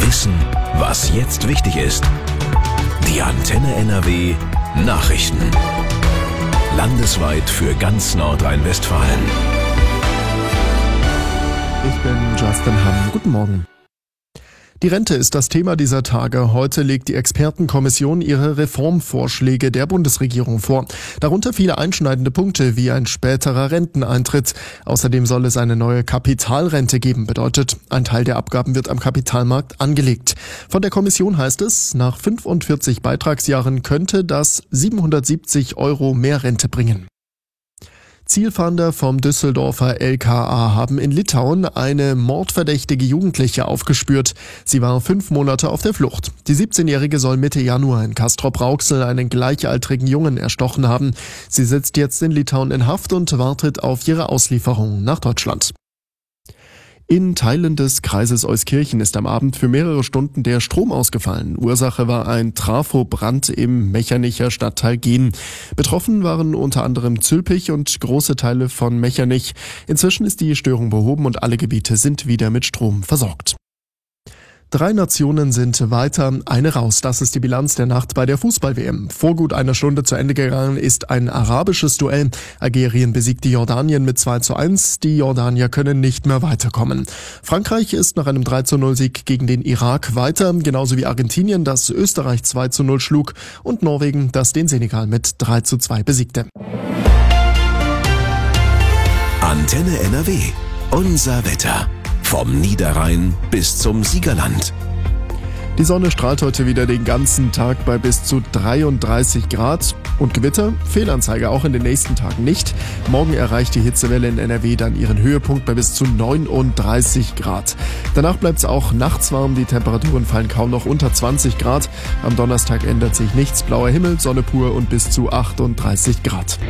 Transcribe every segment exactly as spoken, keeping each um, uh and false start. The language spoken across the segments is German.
Wissen, was jetzt wichtig ist. Die Antenne N R W Nachrichten. Landesweit für ganz Nordrhein-Westfalen. Ich bin Justin Hamm. Guten Morgen. Die Rente ist das Thema dieser Tage. Heute legt die Expertenkommission ihre Reformvorschläge der Bundesregierung vor. Darunter viele einschneidende Punkte wie ein späterer Renteneintritt. Außerdem soll es eine neue Kapitalrente geben. Bedeutet, ein Teil der Abgaben wird am Kapitalmarkt angelegt. Von der Kommission heißt es, nach fünfundvierzig Beitragsjahren könnte das siebenhundertsiebzig Euro mehr Rente bringen. Zielfahnder vom Düsseldorfer L K A haben in Litauen eine mordverdächtige Jugendliche aufgespürt. Sie war fünf Monate auf der Flucht. Die siebzehnjährige soll Mitte Januar in Castrop-Rauxel einen gleichaltrigen Jungen erstochen haben. Sie sitzt jetzt in Litauen in Haft und wartet auf ihre Auslieferung nach Deutschland. In Teilen des Kreises Euskirchen ist am Abend für mehrere Stunden der Strom ausgefallen. Ursache war ein Trafobrand im Mechernich Stadtteil Gehen. Betroffen waren unter anderem Zülpich und große Teile von Mechernich. Inzwischen ist die Störung behoben und alle Gebiete sind wieder mit Strom versorgt. Drei Nationen sind weiter, eine raus. Das ist die Bilanz der Nacht bei der Fußball-W M. Vor gut einer Stunde zu Ende gegangen ist ein arabisches Duell. Algerien besiegte Jordanien mit zwei zu eins. Die Jordanier können nicht mehr weiterkommen. Frankreich ist nach einem drei zu null Sieg gegen den Irak weiter, genauso wie Argentinien, das Österreich zwei zu null schlug, und Norwegen, das den Senegal mit drei zu zwei besiegte. Antenne N R W. Unser Wetter. Vom Niederrhein bis zum Siegerland. Die Sonne strahlt heute wieder den ganzen Tag bei bis zu dreiunddreißig Grad. Und Gewitter? Fehlanzeige auch in den nächsten Tagen nicht. Morgen erreicht die Hitzewelle in N R W dann ihren Höhepunkt bei bis zu neununddreißig Grad. Danach bleibt es auch nachts warm. Die Temperaturen fallen kaum noch unter zwanzig Grad. Am Donnerstag ändert sich nichts. Blauer Himmel, Sonne pur und bis zu achtunddreißig Grad.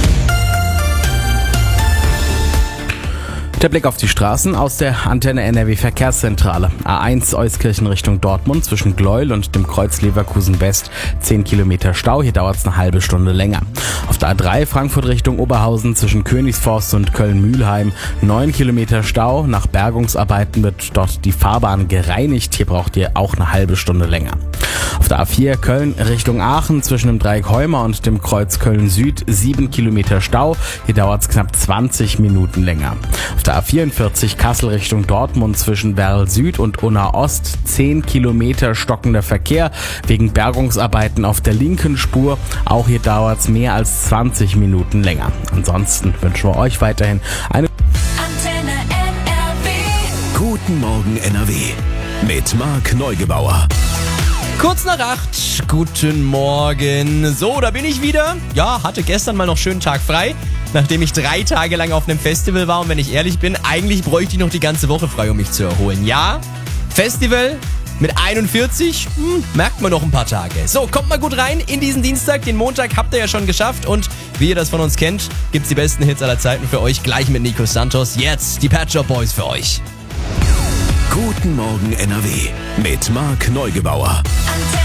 Der Blick auf die Straßen aus der Antenne N R W Verkehrszentrale. A eins Euskirchen Richtung Dortmund zwischen Gleuel und dem Kreuz Leverkusen West. zehn Kilometer Stau, hier dauert es eine halbe Stunde länger. Auf der A drei Frankfurt Richtung Oberhausen zwischen Königsforst und Köln-Mühlheim. neun Kilometer Stau. Nach Bergungsarbeiten wird dort die Fahrbahn gereinigt. Hier braucht ihr auch eine halbe Stunde länger. Auf der A vier Köln Richtung Aachen zwischen dem Dreieck Heumer und dem Kreuz Köln Süd sieben Kilometer Stau. Hier dauert es knapp zwanzig Minuten länger. Auf der A vierundvierzig Kassel Richtung Dortmund zwischen Werl Süd und Unna Ost zehn Kilometer stockender Verkehr wegen Bergungsarbeiten auf der linken Spur. Auch hier dauert es mehr als zwanzig Minuten länger. Ansonsten wünschen wir euch weiterhin eine Antenne N R W. Guten Morgen N R W mit Marc Neugebauer. Kurz nach acht, guten Morgen. So, da bin ich wieder. Ja, hatte gestern mal noch schönen Tag frei, nachdem ich drei Tage lang auf einem Festival war. Und wenn ich ehrlich bin, eigentlich bräuchte ich noch die ganze Woche frei, um mich zu erholen. Ja, Festival mit einundvierzig, hm, merkt man noch ein paar Tage. So, kommt mal gut rein in diesen Dienstag. Den Montag habt ihr ja schon geschafft. Und wie ihr das von uns kennt, gibt's die besten Hits aller Zeiten für euch. Gleich mit Nico Santos. Jetzt die Pet Shop Boys für euch. Guten Morgen N R W mit Marc Neugebauer.